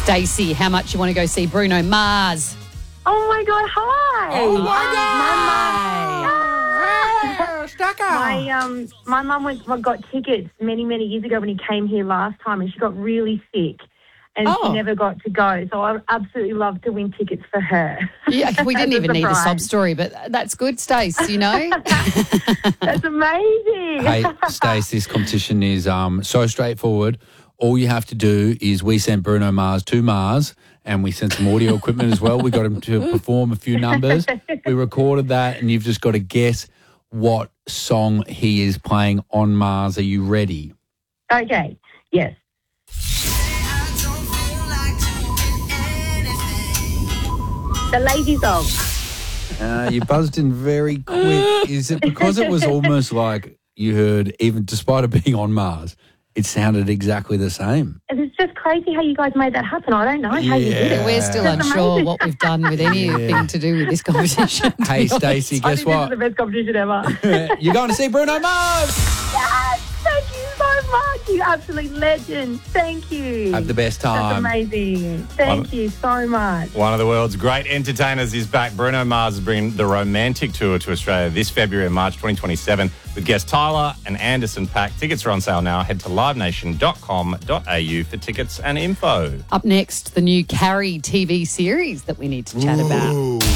Stacey, how much you want to go see Bruno Mars? Oh, my God, hi. Oh, my God. My mum got tickets many, many years ago when he came here last time, and she got really sick. And she never got to go. So I would absolutely love to win tickets for her. Yeah, we didn't even need a sob story, but that's good, Stace, you know. That's amazing. Hey, Stace, this competition is so straightforward. All you have to do is we sent Bruno Mars to Mars, and we sent some audio equipment as well. We got him to perform a few numbers. We recorded that, and you've just got to guess what song he is playing on Mars. Are you ready? Okay, yes. The Lazy Song. You buzzed in very quick. Is it because it was almost like you heard, even despite it being on Mars, it sounded exactly the same? It's just crazy how you guys made that happen. I don't know how you did it. We're still unsure what we've done with anything to do with this competition. Hey, Stacey, I guess think what? This is the best competition ever. You're going to see Bruno Mars. Yes, thank you so much. You absolute legend. Thank you. Have the best That's time. amazing. Thank you so much. One of the world's great entertainers is back. Bruno Mars is bringing the Romantic Tour to Australia this February and March 2027 with guests Tyler and Anderson .Paak. Tickets are on sale now. Head to livenation.com.au for tickets and info. Up next, the new Carrie TV series that we need to chat about.